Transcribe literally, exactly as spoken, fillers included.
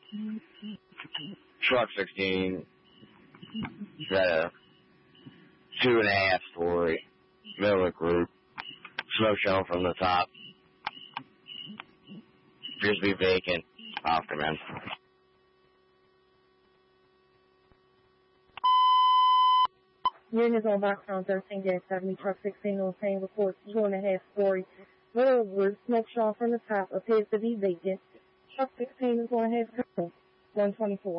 Truck sixteen, got a two and a half story, middle of the group, smoke showing from the top. Appears to be vacant. After, man. Unit on background thirteen dash seventy, truck sixteen on same reports, two and a half story, middle of the group, smoke showing from the top, appears to be vacant. Truck sixteen is on half one twenty-four.